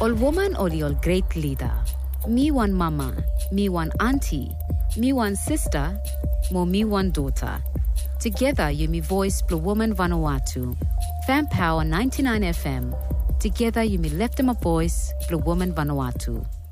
All woman or the all great leader. Me one mama, me one auntie, me one sister, mo me one daughter. Together you me voice Blue Woman Vanuatu. Fan Power 99 FM. Together you me left them a voice Blue Woman Vanuatu.